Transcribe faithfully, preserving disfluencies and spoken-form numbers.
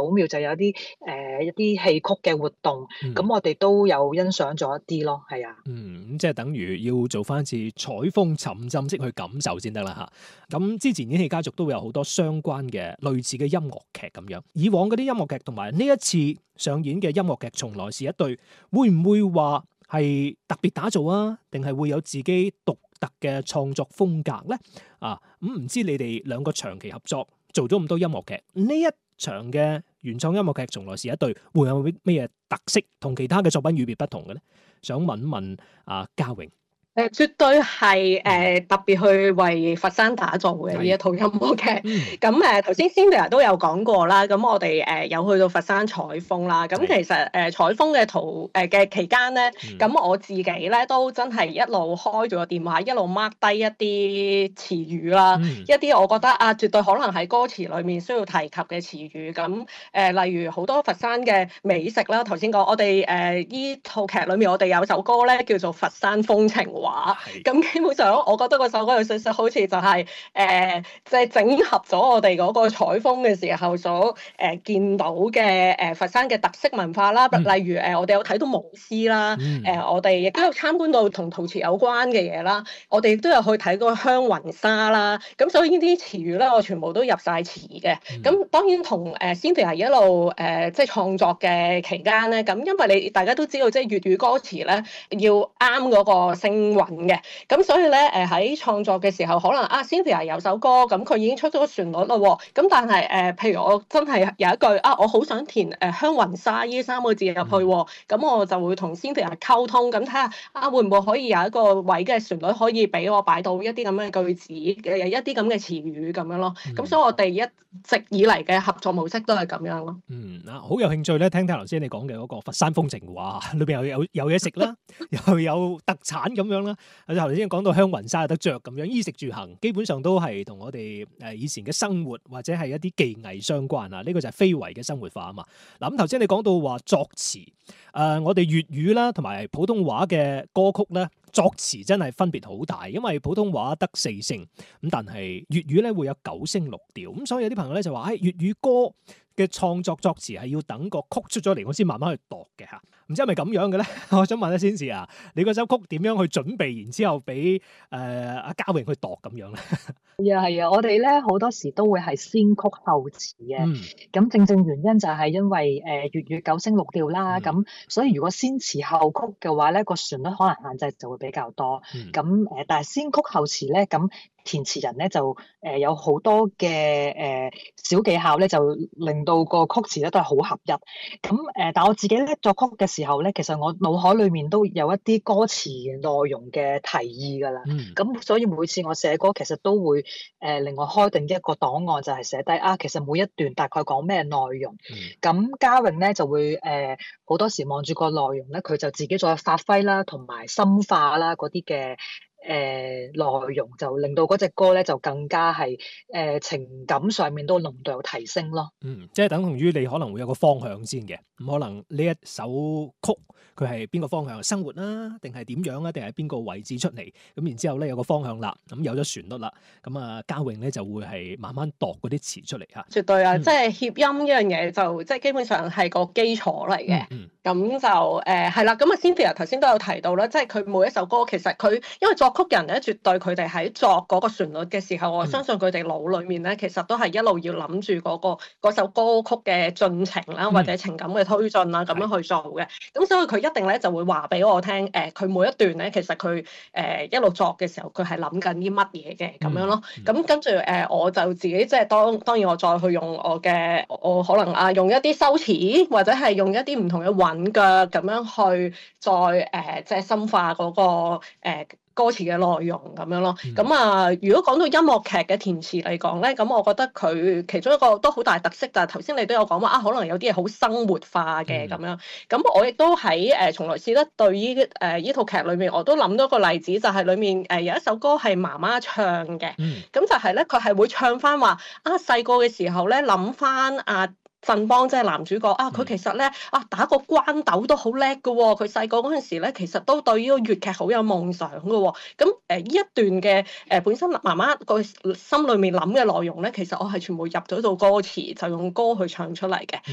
九秒就有啲誒、呃、一啲戲曲嘅活動，咁、 嗯我哋都有欣賞咗一啲咯，係啊。 嗯，咁即係等於要做翻次採風沉浸式去感受先得啦嚇。咁之前演戲家族都會有好多相關嘅類似嘅音樂劇咁樣。以往嗰啲音樂劇同埋呢一次上演嘅音樂劇，從來是一對，會唔會話係特別打造啊？定係會有自己獨特嘅創作風格咧？啊，咁、嗯、唔知你哋兩個長期合作做咗咁多音樂劇，呢一場嘅原創音樂劇從來是一對，會有咩嘢特色同其他嘅作品與別不同嘅咧？想問問啊，嘉榮。 誒絕對係誒、呃、特別去為佛山打造嘅呢一套音樂劇。咁誒頭先 Cynthia 都有講過啦。咁我哋誒、呃、有去到佛山採風啦。咁其實誒、呃、採風嘅途誒嘅期間咧，咁、嗯、我自己咧都真係一路開住個電話，一路 mark 低一啲詞語啦，嗯、一啲我覺得啊，絕對可能喺歌詞裡面需要提及嘅詞語。咁誒、呃、例如好多佛山嘅美食啦，頭先講我哋誒依套劇裡面，我哋有首歌咧叫做《佛山風情》。話咁基本上，我覺得嗰首歌嘅信息好似就係、是、誒，即、呃、係、就是、整合咗我哋嗰個採風嘅時候所誒、呃、見到嘅誒、呃、佛山嘅特色文化啦。嗯、例如誒、呃，我哋有睇到舞獅啦，誒、嗯呃、我哋亦都有參觀到同陶瓷有關嘅嘢啦。我哋亦都有去睇嗰個香雲紗啦。咁所以呢啲詞語咧，我全部都入晒詞嘅。咁、嗯、當然同誒 Cynthia 一路誒即係創作嘅期間咧，咁因為你大家都知道，即係粵語歌詞咧要啱嗰個聲韻嘅，咁所以咧誒喺創作嘅時候，可能啊 Cynthia 有首歌，咁佢已經出咗個旋律咯喎，咁但係誒、呃，譬如我真係有一句啊，我好想填誒、呃、香雲紗呢三個字入去喎，咁、嗯、我就會同 Cynthia 溝通，咁睇下啊會唔會可以有一個位嘅旋律可以俾我擺到一啲咁嘅句子嘅一啲咁嘅詞語咁樣咯，咁、嗯、所以我哋一直以嚟嘅合作模式都係咁樣咯。 嗯，啊好有興趣咧，聽聽頭先你講嘅嗰個佛山風情話，裏邊又有有嘢食啦，又有特產咁樣啦。頭先講到香雲紗有得着咁樣，衣食住行基本上都係同我哋誒以前嘅生活或者係一啲技藝相關啊。呢、這個就係非遺嘅生活化啊嘛。嗱咁頭先你講到話作詞，誒、呃、我哋粵語啦同埋普通話嘅歌曲咧，作詞真係分別好大，因為普通話得四聲，咁但係粵語咧會有九聲六調，咁所以有啲朋友咧就話誒粵語歌嘅創作作詞係要等個曲出咗嚟，我先慢慢去度嘅嚇，唔知係咪咁樣嘅咧？我想問下先士啊，你嗰首曲點樣去準備，然之後俾誒阿嘉榮去度咁樣咧？ 係啊係啊，我哋咧好多時都會係先曲後詞嘅，咁、嗯、正正原因就係因為誒、呃、粵語九聲六調啦，咁、嗯、所以如果先詞後曲嘅話咧，個旋律可能限制就會比較多，咁誒、嗯，但係先曲後詞咧咁。填詞人咧就誒、呃、有好多嘅誒、呃、小技巧咧，就令到個曲詞咧都係好合一。咁誒、呃，但我自己咧作曲嘅時候咧，其實我腦海裡面都有一啲歌詞內容嘅提議㗎啦。咁、嗯、所以每次我寫歌，其實都會誒、呃、另外開定一個檔案，就係寫低啊，其實每一段大概講咩內容。咁嘉榮咧就會誒好、呃、多時望住個內容咧，佢就自己再發揮啦，同埋深化啦嗰啲嘅。誒、呃、內容就令到嗰隻歌咧就更加係誒、呃、情感上面都濃度有提升咯。 嗯，即係等同於你可能會有個方向先嘅，咁可能呢一首曲佢係邊個方向？生活啦，定係點樣啊？定係邊個位置出嚟？咁然之後咧有個方向啦，咁有咗旋律啦，咁啊嘉榮咧就會係慢慢度嗰啲詞出嚟嚇。 絕對啊，嗯、即係協音呢樣嘢就即係基本上係個基礎嚟嘅。咁、嗯嗯、就誒係啦，咁啊 Cynthia 頭先都有提到啦，即係佢每一首歌其實佢因為作曲人咧，絕對佢哋喺作嗰個旋律嘅時候，我相信佢哋腦裡面咧，其實都係一路要諗住嗰個嗰首歌曲嘅進程啦，或者情感嘅推進啦，咁樣去做嘅。咁所以佢一定咧就會話俾我聽，誒、呃、佢每一段咧，其實佢誒、呃、一路作嘅時候，佢係諗緊啲乜嘢嘅咁樣咯。咁、嗯、跟住誒、呃，我就自己即係當當然我再去用我嘅，我可能啊用一啲修辭，或者係用一啲唔同嘅韻腳咁樣去再誒、呃、即係深化嗰、那個誒。呃歌詞嘅內容咁樣咯，咁、嗯、啊，如果講到音樂劇嘅填詞嚟講咧，咁我覺得佢其中一個都好大特色，就係頭先你都有講話啊，可能有啲嘢好生活化嘅咁、嗯、樣，咁我亦都喺誒從來試得對於誒依套劇裏面，我都諗到個例子，就係、是、裏面誒有一首歌係媽媽唱嘅，咁、嗯、就係咧佢係會唱翻話啊細個嘅時候咧諗翻啊。振邦即係男主角啊！佢其實咧啊打個關斗都好叻㗎喎。佢細個嗰陣時咧，其實都對呢個粵劇好有夢想㗎喎、哦。咁誒呢一段嘅誒、呃、本身媽媽個心裏面諗嘅內容咧，其實我係全部入咗做歌詞，就用歌去唱出嚟嘅。